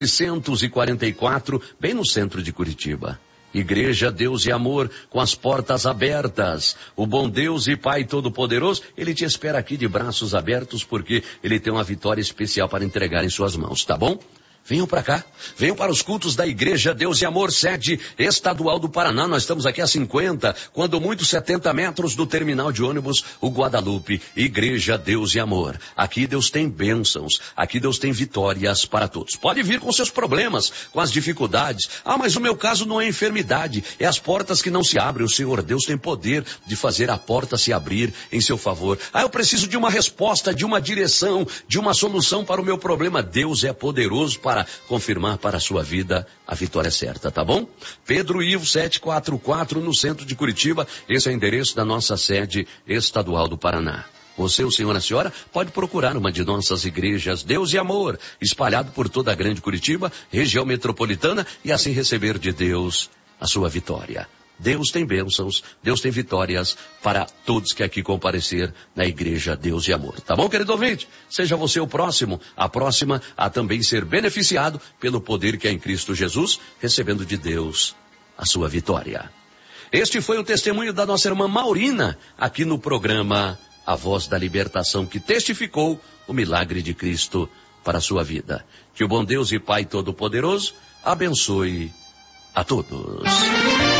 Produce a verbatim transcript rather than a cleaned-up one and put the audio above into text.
novecentos e quarenta e quatro, bem no centro de Curitiba. Igreja Deus e Amor, com as portas abertas. O bom Deus e Pai Todo-Poderoso, Ele te espera aqui de braços abertos, porque Ele tem uma vitória especial para entregar em suas mãos, tá bom? Venham para cá, venham para os cultos da Igreja Deus e Amor, sede estadual do Paraná. Nós estamos aqui a cinquenta, quando muito setenta metros do terminal de ônibus, o Guadalupe. Igreja Deus e Amor. Aqui Deus tem bênçãos, aqui Deus tem vitórias para todos. Pode vir com seus problemas, com as dificuldades. Ah, mas o meu caso não é enfermidade, é as portas que não se abrem. O Senhor Deus tem poder de fazer a porta se abrir em seu favor. Ah, eu preciso de uma resposta, de uma direção, de uma solução para o meu problema. Deus é poderoso para para confirmar para a sua vida a vitória certa, tá bom? Pedro Ivo setecentos e quarenta e quatro, no centro de Curitiba. Esse é o endereço da nossa sede estadual do Paraná. Você, o senhor, a senhora, pode procurar uma de nossas igrejas Deus e Amor, espalhado por toda a grande Curitiba, região metropolitana, e assim receber de Deus a sua vitória. Deus tem bênçãos, Deus tem vitórias para todos que aqui comparecer na Igreja Deus e Amor. Tá bom, querido ouvinte? Seja você o próximo, a próxima a também ser beneficiado pelo poder que é em Cristo Jesus, recebendo de Deus a sua vitória. Este foi o testemunho da nossa irmã Maurina, aqui no programa A Voz da Libertação, que testificou o milagre de Cristo para a sua vida. Que o bom Deus e Pai Todo-Poderoso abençoe a todos.